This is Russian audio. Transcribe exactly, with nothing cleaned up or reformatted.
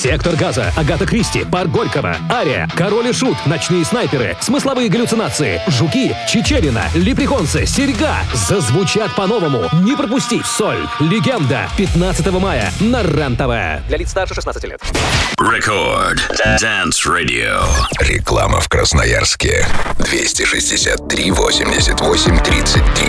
«Сектор газа», «Агата Кристи», «Парк Горького», «Ария», «Король и Шут», «Ночные снайперы», «Смысловые галлюцинации», «Жуки», «Чичерина», «Лепреконсы», «Серьга» зазвучат по-новому. Не пропусти «Соль», «Легенда» пятнадцатого мая на РЕН-ТВ. Для лиц старше шестнадцати лет. Рекорд Dance Radio. Реклама в Красноярске. двести шестьдесят три восемьдесят восемь тридцать три.